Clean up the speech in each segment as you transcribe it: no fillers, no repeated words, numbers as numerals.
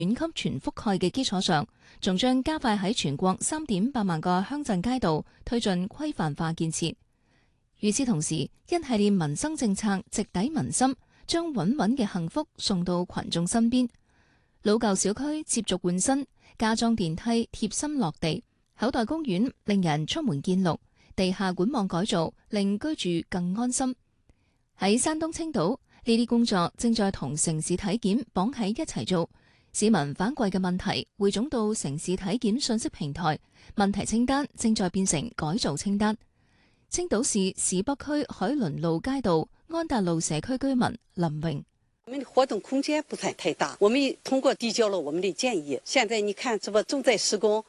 縣級全覆蓋嘅基礎上，仲將加快喺全國3.8萬個鄉鎮街道推進規範化建設。與此同時，一系列民生政策直抵民心，將穩穩嘅幸福送到群眾身邊。老舊小區接續換新，加裝電梯貼心落地，口袋公園令人出門見綠，地下管網改造令居住更安心。喺山東青島，呢啲工作正在同城市體檢綁喺一齊做。市民反饋嘅問題匯總到城市體檢信息平台，問題清單正在變成改造清單。青島市市北區海倫路街道安達路社區居民林榮： 我們的活動空間不算太大，我們通過遞交了我們的建議。現在你看，這不正在施工。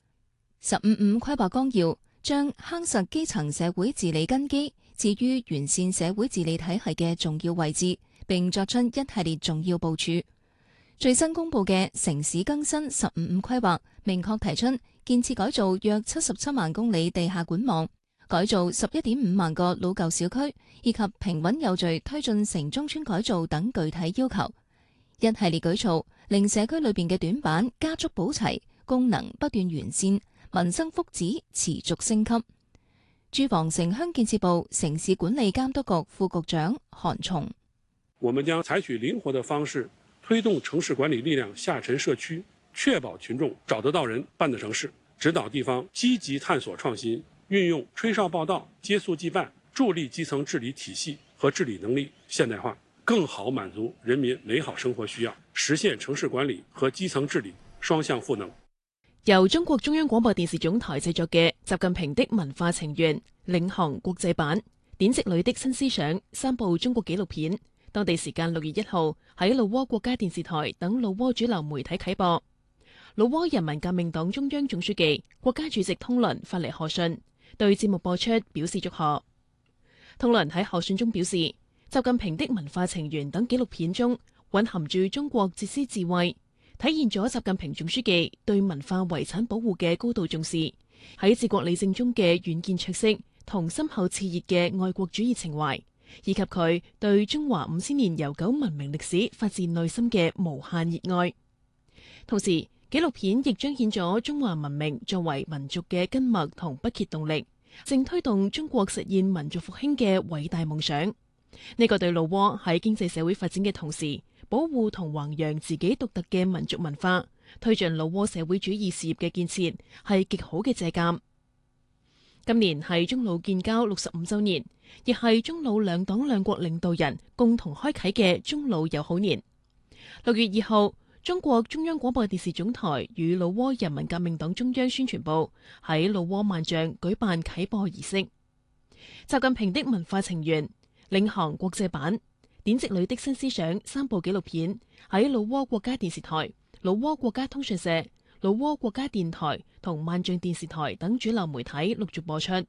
15.5規劃綱要將夯實基層社會治理根基置於完善社會治理體系嘅重要位置，並作出一系列重要部署。最新公布嘅城市更新15.5規劃，明確提出建設改造約77萬公里地下管網，改造11.5萬個老舊小區，以及平穩有序推進城中村改造等具體要求。一系列舉措令社區裏邊嘅短板加速補齊，功能不斷完善，民生福祉持續升級。住房城鄉建設部城市管理監督局副局長韓松： 我們將採取靈活的方式，推動城市管理力量下沉社區，確保群眾找得到人辦得成事，指導地方積極探索創新，運用吹哨報到、接速即辦，助力基層治理體系和治理能力現代化，更好滿足人民美好生活需要，實現城市管理和基層治理雙向賦能。 由中國中央廣播電視總台製作嘅習近平的文化情緣領航國際版典籍裏的新思想3部中國紀錄片，當地時間6月1號喺老撾國家電視台等老撾主流媒體啟播。老撾人民革命黨中央總書記、國家主席通倫發嚟賀信，對節目播出表示祝賀。通倫喺賀信中表示，習近平的文化情緣等紀錄片中蘊含住中國哲思智慧，體現咗習近平總書記對文化遺產保護嘅高度重視，喺治國理政中嘅遠見卓識同深厚熾熱嘅愛國主義情懷，以及佢對中華5000年悠久文明歷史發自內心嘅無限熱愛。同時，紀錄片亦彰顯咗中華文明作為民族嘅根脈同不竭動力，正推動中國實現民族復興嘅偉大夢想。呢個對老撾喺經濟社會發展嘅同時，保護同弘揚自己獨特嘅民族文化，推進老撾社會主義事業嘅建設，係極好嘅借鑒。今年係中老建交65週年，亦係中老兩黨兩國領導人共同開啟嘅中老友好年。6月2號，中國中央廣播電視總台與老撾人民革命黨中央宣傳部喺老撾萬象舉辦啟播儀式。習近平的文化情緣領航國際版典籍裏的新思想3部紀錄片喺老撾國家電視台、老撾國家通訊社、老撾國家電台同萬象電視台等主流媒體陸續播出。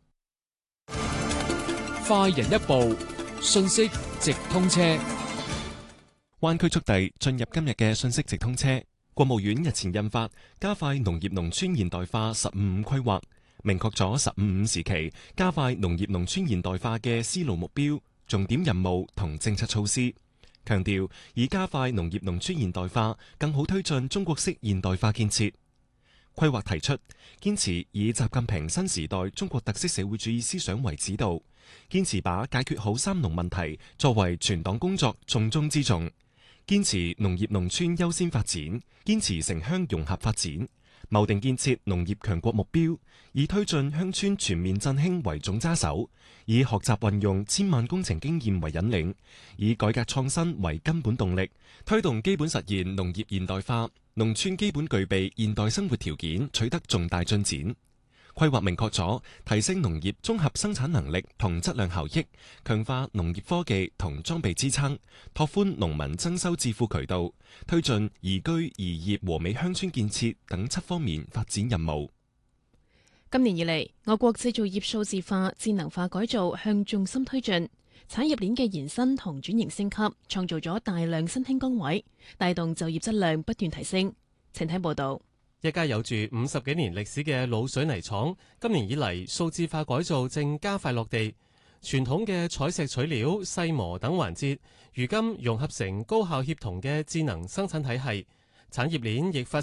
快人一步，信息直通車。 灣區速遞進入今日嘅信息直通車。國務院日前印發加快農業農村現代化15.5規劃，明確咗15.5時期加快農業農村現代化嘅思路目標、重點任務同政策措施，強調以加快農業農村現代化更好推進中國式現代化建設。規劃提出堅持以習近平新時代中國特色社會主義思想為指導，堅持把解決好3農問題作為全黨工作重中之重，堅持農業農村優先發展，堅持城鄉融合發展，謀定建設農業強國目標，以推進鄉村全面振興為總揸手，以學習運用千萬工程經驗為引領，以改革創新為根本動力，推動基本實現農業現代化，農村基本具備現代生活條件取得重大進展。規劃明確咗提升農業綜合生產能力同質量效益，強化農業科技同裝備支撐，拓寬農民增收致富渠道，推進宜居宜業和美鄉村建設等7方面發展任務。 今年以嚟，我國製造業數字化、智能化改造向重心推進，產業鏈嘅延伸同轉型升級，創造咗大量新興崗位，帶動就業質量不斷提升。請聽報道。 一家有住50幾年歷史嘅老水泥廠，今年以嚟數字化改造正加快落地。傳統嘅採石取料、細磨等環節，如今融合成高效協同嘅智能生產體系， 產業鏈亦發